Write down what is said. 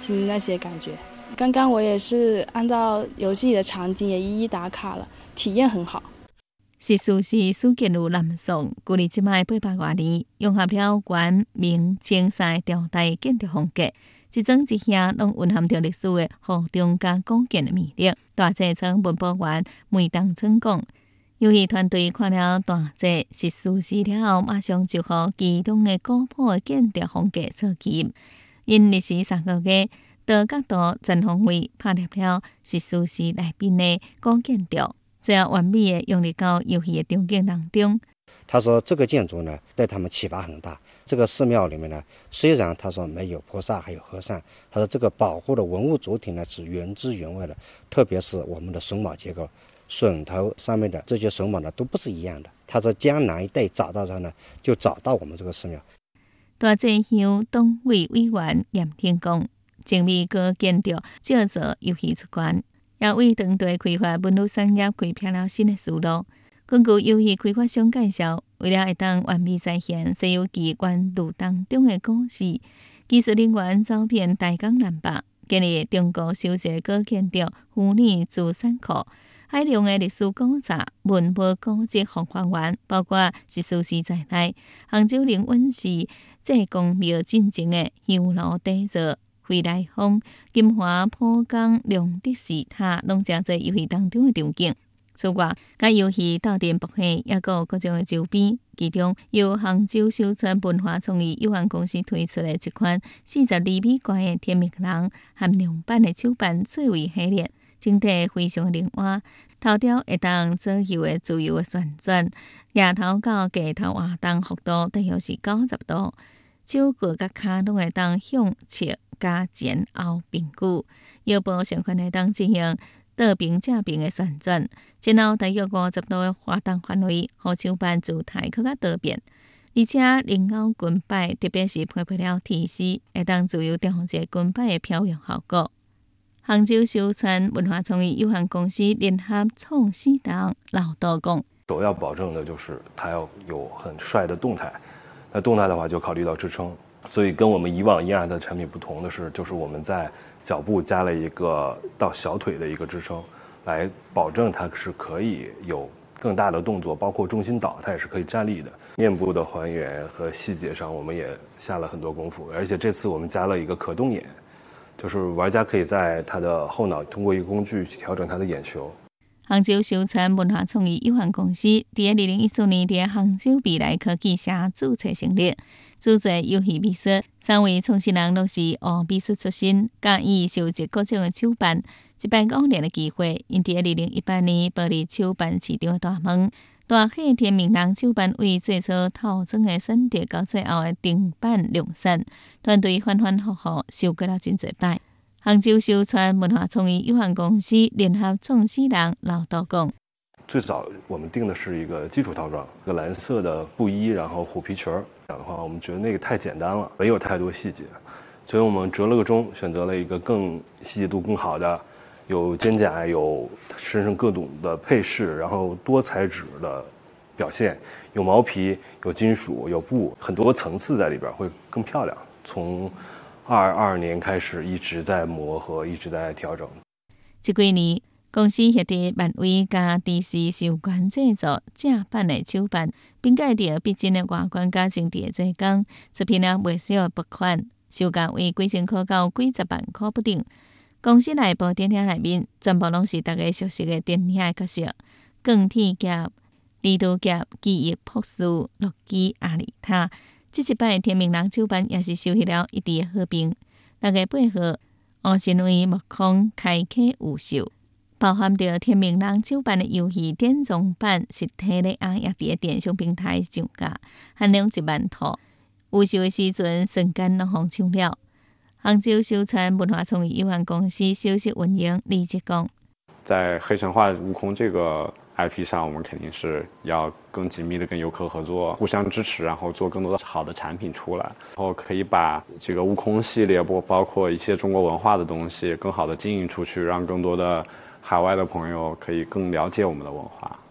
新那些感觉。刚刚我也是按照游戏里的场景也一一打卡了，体验很好。 习俗是苏建路南宋，距离即卖800多年，融合了元、明、清三朝代建筑风格，一整一项拢蕴含着历史的厚重加古建的魅力。大济村文保员梅东村讲，游戏团队看了大济习俗时了后，马上就和其中的古朴的建筑风格所吸引，因历时3个月，多角度全方位拍摄了习俗时内边的古建筑。这样完美的融入到游戏的场景当中。 他说这个建筑呢对他们启发很大。这个寺庙里面呢，虽然他说没有菩萨还有和尚，他说这个保护的文物主体呢是原汁原味的，特别是我们的榫卯结构，榫头上面的这些榫卯呢都不是一样的。他说江南一带找到之后呢，就找到我们这个寺庙。 大济乡党委委员严天讲，精美高建筑照做游戏出关。也为当地开发文旅产业开辟了新的思路。根据游戏开发商介绍，为了会当完美再现《西游记》原著当中的故事，技术人员走遍大江南北，建立中国首席古建筑妇女资产库，海量的历史古册、文物古迹复还原，包括习俗时在内，杭州灵隐寺济公庙进前的香炉底座。惠来坊、金华浦江、龙德寺塔，拢正在游戏当中的场景。此外，甲游戏斗阵博戏，也有各种的周边。其中，由杭州秀川文化创意有限公司推出的一款42米高的天明人含量版的手办作为系列，整体非常灵活。头条会当左右的自由的旋转，额头到颏头活动幅度大约是90度，手骨甲骹拢会当向侧。加前后并举，腰部上款会当进行倒平正平的旋转，前后大约50度的滑动范围，互手办姿态更加多变。而且灵后裙摆，特别是配了提示，会当自由调节裙摆的飘扬效果。杭州秀川文化创意有限公司联合创始人老道讲， 首要保证的就是它要有很帅的动态，那动态的话就考虑到支撑。所以跟我们以往ER的产品不同的是，就是我们在脚部加了一个到小腿的一个支撑，来保证它是可以有更大的动作，包括重心倒，它也是可以站立的。面部的还原和细节上，我们也下了很多功夫，而且这次我们加了一个可动眼，就是玩家可以在他的后脑通过一个工具去调整他的眼球。 杭州秀川文化创意有限公司在2014年在杭州未来科技社注册成立，主做游戏美术，3位创始人都是学美术出身，加以收集各种的手办。一摆5年的机会，因在2018年步入手办市场的大门。大喜天明人手办为最初套装的选择到最后的定版量产，团队反反复复修改了真侪摆。杭州秀川文化创意有限公司联合创始人老道讲， 最早我们定的是一个基础套装，一个蓝色的布衣，然后虎皮裙儿。这样的话，我们觉得那个太简单了，没有太多细节，所以我们折了个中，选择了一个更细节度更好的，有肩甲，有身上各种的配饰，然后多材质的表现，有毛皮，有金属，有布，很多层次在里边，会更漂亮。从22年开始一直在磨合，一直在调整。 这几年，公司协助漫威加 DC 授权制作正版的手办，并改着逼真的外观加精致的做工，出品了不少的爆款，售价为几千块到几十万块不等。公司内部电影内面全部拢是大家熟悉的电影的角色，钢铁侠、蜘蛛侠、记忆博士、洛基、阿丽塔。这一摆天明人手办也是收获了一致的好评。6月8号，乌神威木空开启预售，包含着天明人手办的游戏电装版实体的也伫电商平台上架，限量1万套。预售的时阵，瞬间拢红抢了。杭州秀川文化创意有限公司首席运营李杰讲， 在黑神话悟空这个 IP 上，我们肯定是要更紧密的跟游客合作，互相支持，然后做更多的好的产品出来，然后可以把这个悟空系列包括一些中国文化的东西更好的经营出去，让更多的海外的朋友可以更了解我们的文化。